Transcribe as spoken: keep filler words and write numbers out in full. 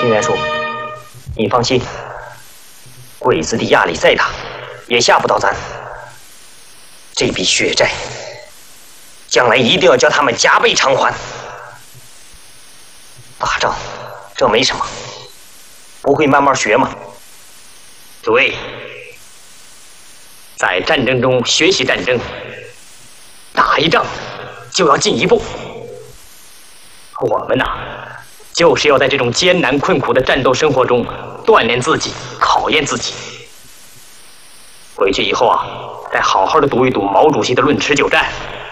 平原说：“你放心，鬼子的压力再大，也吓不到咱。这笔血债，将来一定要叫他们加倍偿还。打仗，这没什么，不会慢慢学吗？对，在战争中学习战争，打一仗就要进一步。我们呐。”就是要在这种艰难困苦的战斗生活中锻炼自己，考验自己。回去以后啊，再好好的读一读毛主席的《论持久战》，